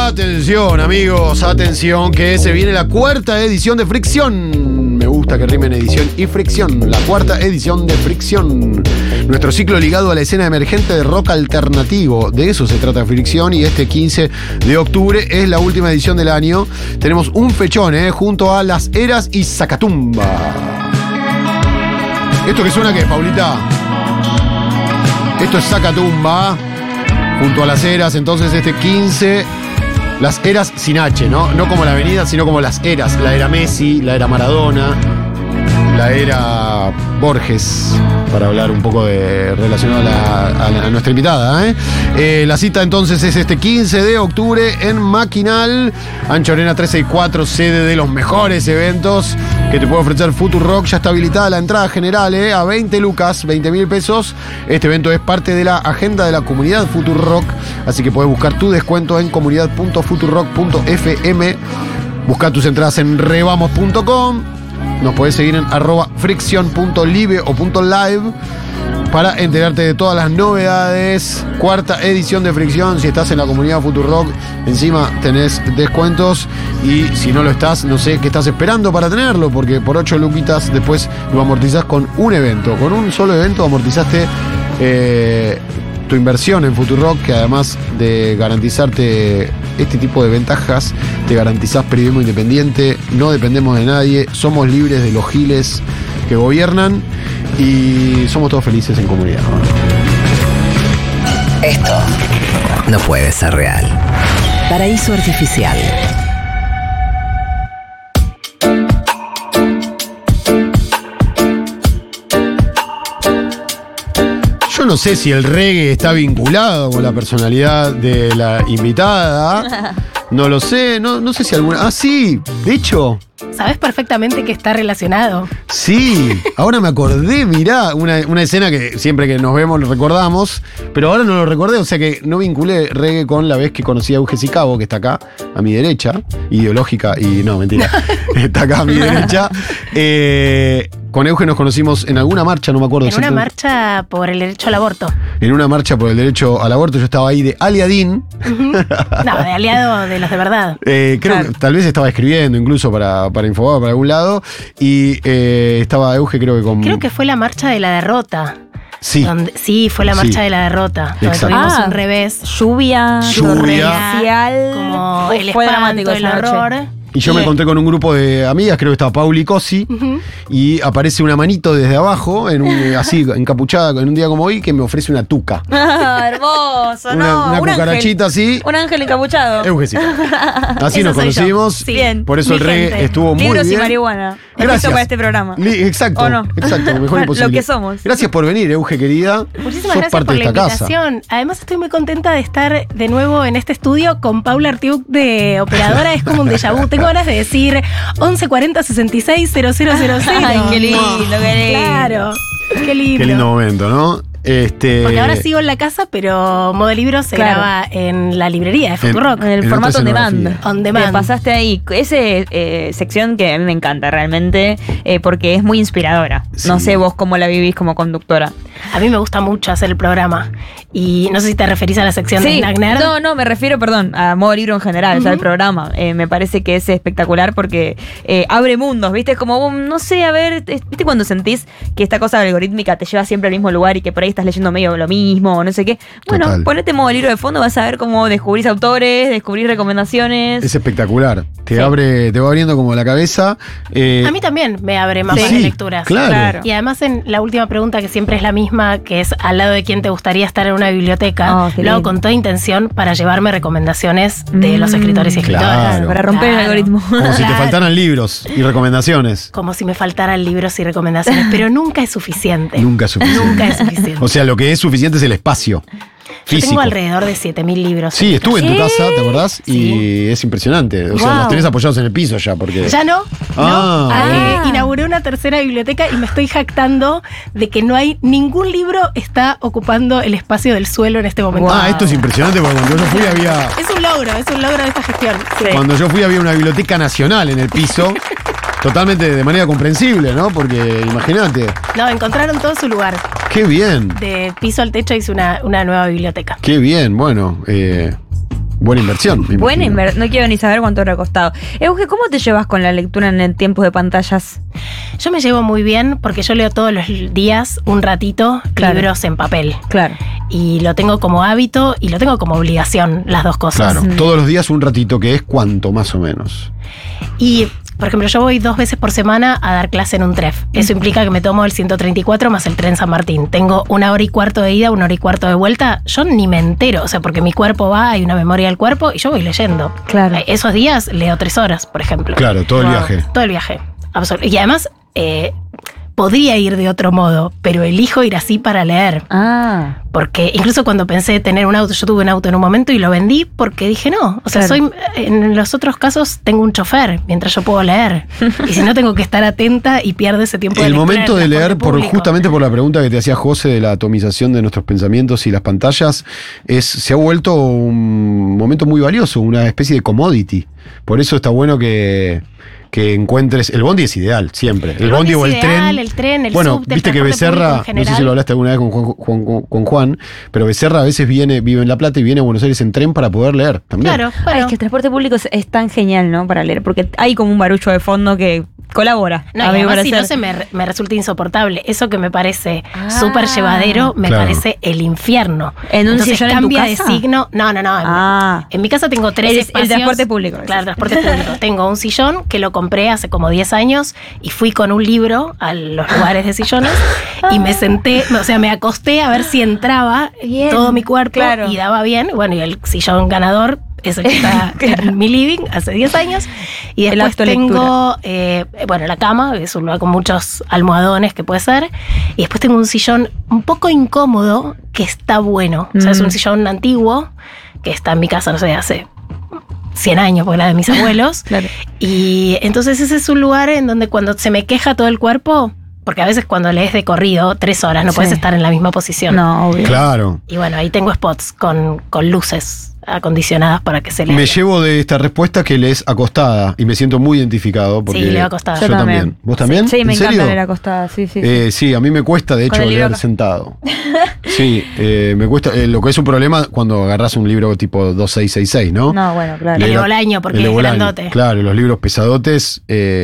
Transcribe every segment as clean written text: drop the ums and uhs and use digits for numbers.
Atención, amigos, atención, que se viene la cuarta edición de Fricción. Me gusta que rimen edición y fricción. La cuarta edición de Fricción. Nuestro ciclo ligado a la escena emergente de rock alternativo. De eso se trata Fricción, y este 15 de octubre es la última edición del año. Tenemos un fechón, junto a Las Eras y Zacatumba. ¿Esto que suena qué, Paulita? Esto es Zacatumba, junto a Las Eras. Entonces este 15, Las Eras sin H, ¿no? No como la avenida, sino como Las Eras. La era Messi, la era Maradona, la era Borges, para hablar un poco de relacionado a nuestra invitada. La cita entonces es este 15 de octubre en Maquinal, Ancha Arena 364, sede de los mejores eventos que te puede ofrecer Futurock. Ya está habilitada la entrada general, a 20 lucas, 20.000 pesos. Este evento es parte de la agenda de la comunidad Futurock, así que puedes buscar tu descuento en comunidad.futurock.fm. Busca tus entradas en revamos.com. Nos podés seguir en @fricción.live o .live para enterarte de todas las novedades. Cuarta edición de Fricción. Si estás en la comunidad Futurock, encima tenés descuentos. Y si no lo estás, no sé qué estás esperando para tenerlo, porque por 8 luquitas después lo amortizás con un evento. Con un solo evento amortizaste tu inversión en Futurock, que además de garantizarte este tipo de ventajas, te garantizás periodismo independiente. No dependemos de nadie, somos libres de los giles que gobiernan y somos todos felices en comunidad. Esto no puede ser real. Paraíso Artificial. Yo no sé si el reggae está vinculado con la personalidad de la invitada. No lo sé, no sé si alguna... Ah, sí, de hecho... Sabes perfectamente que está relacionado. Sí, ahora me acordé, mirá, una escena que siempre que nos vemos lo recordamos, pero ahora no lo recordé, o sea que no vinculé reggae con la vez que conocí a Euge Sicabo, que está acá a mi derecha, ideológica, y no, mentira, está acá a mi derecha. Con Euge nos conocimos en alguna marcha, no me acuerdo. En una marcha por el derecho al aborto. En una marcha por el derecho al aborto, yo estaba ahí de aliadín. No, de aliado de los de verdad. Creo que tal vez estaba escribiendo incluso para Infobae, para algún lado, y estaba Euge, creo que fue la marcha de la derrota. Sí. Sí, fue la marcha de la derrota. Donde tuvimos un revés. Lluvia. Torrencial. Como el espanto, el horror. Y yo me encontré con un grupo de amigas, creo que estaba Pauli Cosi, y aparece una manito desde abajo, así encapuchada, en un día como hoy, que me ofrece una tuca. Hermoso, una cucarachita así. Un ángel encapuchado. Así nos conocimos. Sí. Bien. Por eso el reggae estuvo muy bien. Libros y marihuana. Gracias para este programa. Exacto. ¿O no? Exacto, mejor imposible. Lo que somos. Gracias por venir, Euge, querida. Muchísimas gracias por la invitación. Además, estoy muy contenta de estar de nuevo en este estudio con Paula Artiuk de operadora. Es como un déjà vu. Tengo ganas de decir 1140 66 0000. Ay, qué lindo, qué lindo. Claro, qué lindo. Qué lindo momento, ¿no? Porque ahora sigo en la casa, pero Modo Libro se graba en la librería de Futurock. En el formato on demand. On demand. Te pasaste ahí. Esa sección que a mí me encanta realmente, porque es muy inspiradora. Sí. No sé vos cómo la vivís como conductora. A mí me gusta mucho hacer el programa. Y no sé si te referís a la sección de Snack Nerd. No, me refiero, a Modo Libro en general, ya el programa. Me parece que es espectacular porque abre mundos, ¿viste? Como, no sé, a ver, ¿viste cuando sentís que esta cosa algorítmica te lleva siempre al mismo lugar y que por ahí estás leyendo medio lo mismo o no sé qué? Bueno, total. Ponete Modo Libro de fondo, vas a ver cómo descubrís autores, descubrís recomendaciones. Es espectacular. Te va abriendo como la cabeza. A mí también me abre mapas de lecturas. Claro. Y además en la última pregunta, que siempre es la misma, que es al lado de quién te gustaría estar en una biblioteca, lo hago con toda intención para llevarme recomendaciones de los escritores y escritoras. Claro. Para romper el algoritmo. Como si te faltaran libros y recomendaciones. Como si me faltaran libros y recomendaciones, pero nunca es suficiente. Nunca es suficiente. O sea, lo que es suficiente es el espacio físico. Yo tengo alrededor de 7.000 libros. Sí, estuve en tu casa, ¿te acordás? Sí. Y es impresionante. O sea, los tenés apoyados en el piso ya. Porque... ¿Ya no? Inauguré una tercera biblioteca y me estoy jactando de que no hay ningún libro está ocupando el espacio del suelo en este momento. Esto es impresionante porque cuando yo fui había... Es un logro de esta gestión. Sí. Cuando yo fui había una biblioteca nacional en el piso. Totalmente de manera comprensible, ¿no? Porque imagínate. No, encontraron todo su lugar. ¡Qué bien! De piso al techo hice una nueva biblioteca. ¡Qué bien! Bueno, Buena inversión. me Buena imagino. inversión. No quiero ni saber cuánto habrá costado. Euge, ¿cómo te llevas con la lectura en tiempos de pantallas? Yo me llevo muy bien porque yo leo todos los días un ratito Claro. libros en papel. Claro. Y lo tengo como hábito y lo tengo como obligación, las dos cosas. Claro, todos los días un ratito, que es cuánto más o menos. Y, por ejemplo, yo voy 2 veces por semana a dar clase en un TREF. Eso implica que me tomo el 134 más el tren San Martín. Tengo 1 hora y cuarto de ida, 1 hora y cuarto de vuelta. Yo ni me entero, o sea, porque mi cuerpo va, hay una memoria del cuerpo y yo voy leyendo. Claro. Esos días leo 3 horas, por ejemplo. Claro, todo el viaje. Todo el viaje. Y además, podría ir de otro modo, pero elijo ir así para leer. Ah. Porque incluso cuando pensé tener un auto, yo tuve un auto en un momento y lo vendí porque dije no. O sea, Claro. en los otros casos tengo un chofer mientras yo puedo leer. Y si no, tengo que estar atenta y pierdo ese tiempo de El lectura momento en de el leer, transporte público. justamente por la pregunta que te hacía José de la atomización de nuestros pensamientos y las pantallas, se ha vuelto un momento muy valioso, una especie de commodity. Por eso está bueno que encuentres. El bondi es ideal, siempre. El bondi o es el ideal, tren. el tren, el bueno, subte, el viste que transporte Becerra, público en no sé general. si lo hablaste alguna vez con Juan, pero Becerra a veces vive en La Plata y viene a Buenos Aires en tren para poder leer también. Claro, Ay, bueno. es que el transporte público es tan genial, ¿no? Para leer, porque hay como un barullo de fondo que colabora. No, a y mi además si parecer. no me resulta insoportable. Eso que me parece Ah. súper llevadero, me Claro. parece el infierno. ¿En un Entonces sillón en tu cambia casa? de signo. No. Ah. En mi casa tengo 3 El espacios. transporte público. Claro, transporte público. Tengo un sillón que lo compré hace como 10 años y fui con un libro a los lugares de sillones y me senté, o sea, me acosté a ver si entraba Bien, todo mi cuerpo claro. y daba bien. Bueno, y el sillón ganador es el que está Claro. en mi living hace 10 años. Y El después acto tengo, la cama, es un lugar con muchos almohadones que puede ser. Y después tengo un sillón un poco incómodo que está bueno. O sea, es un sillón antiguo que está en mi casa, no sé, hace 100 años, porque era de mis abuelos. Claro. Y entonces ese es un lugar en donde cuando se me queja todo el cuerpo, porque a veces cuando lees de corrido 3 horas no Sí. puedes estar en la misma posición. No, obvio. Claro. Y bueno, ahí tengo spots con luces acondicionadas para que se lea. Me llevo de esta respuesta que lees acostada y me siento muy identificado. Porque Sí, leo acostada. Yo Yo también. también. ¿Vos también? Sí, me ¿En encanta serio? leer acostada, sí, sí. Sí, a mí me cuesta, de Con hecho, el libro leer acá. sentado. Sí, me cuesta. Lo que es un problema cuando agarras un libro tipo 2666, ¿no? No, bueno, claro. El de Bolaño, porque el de es Bolaño. grandote. Claro, los libros pesadotes.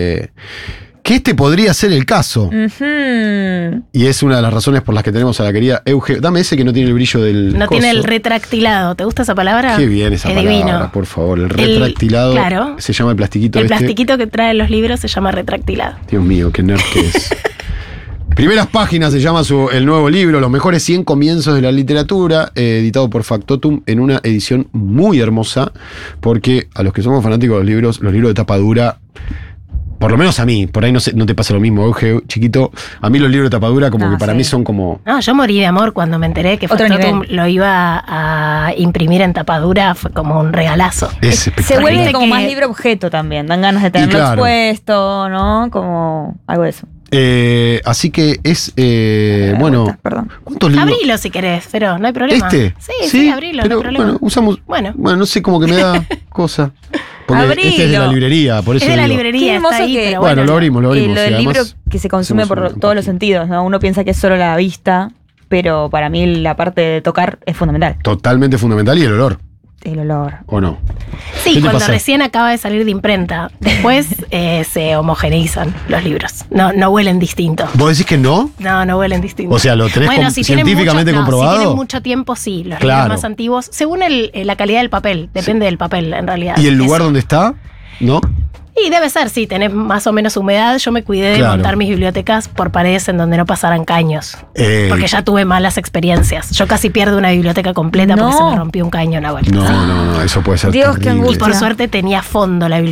Que este podría ser el caso. Ujú. Y es una de las razones por las que tenemos a la querida Euge. Dame ese que no tiene el brillo del. No tiene coso. el retractilado. ¿Te gusta esa palabra? Qué bien esa es palabra, divino. por favor. El retractilado. Claro. Se llama el plastiquito El este. plastiquito que trae los libros se llama retractilado. Dios mío, qué nerd que es. Primeras páginas se llama el nuevo libro, Los mejores 100 comienzos de la literatura, editado por Factotum en una edición muy hermosa, porque a los que somos fanáticos de los libros de tapa dura, por lo menos a mí, por ahí no te pasa lo mismo, Euge, chiquito, a mí los libros de tapa dura como Ah, que para sí. mí son como... No, yo morí de amor cuando me enteré que Otro Factotum nivel. lo iba a imprimir en tapadura. Fue como un regalazo. Es Se espectacular. vuelve Viste como que- más libro objeto también. Dan ganas de tenerlo claro. expuesto, ¿no? Como algo de eso. Así que es, La bueno, vuelta, perdón. ¿cuántos libros? Abrilo si querés, pero no hay problema. ¿Este? Sí, abrilo, pero no hay problema. bueno, usamos... Bueno. Bueno, no sé, como que me da cosa. Porque este es de la Abrilo. librería, por eso Es de la digo. librería, Qué hermoso está ahí, que- pero Bueno, bueno. lo abrimos, lo abrimos. Lo y del además libro que se consume hacemos por una todos los página. sentidos, ¿no? Uno piensa que es solo la vista, pero para mí la parte de tocar es fundamental. Totalmente fundamental, y el olor, El olor. ¿o no? Sí, ¿Qué te cuando pasa? recién acaba de salir de imprenta. Después se homogeneizan los libros. No huelen distinto. ¿Vos decís que no? No huelen distinto. O sea, ¿lo tenés si tienen científicamente mucho, comprobado? Si tienen mucho tiempo, sí. Los Claro. libros más antiguos, según la calidad del papel, depende del papel en realidad. ¿Y el lugar Eso. donde está? ¿No? Y debe ser, sí, tenés más o menos humedad. Yo me cuidé de Claro. montar mis bibliotecas por paredes en donde no pasaran caños. Eh, Porque ya tuve malas experiencias. Yo casi pierdo una biblioteca completa porque No. se me rompió un caño una vuelta. No, eso puede ser Dios, qué terrible. Y por suerte tenía fondo la biblioteca.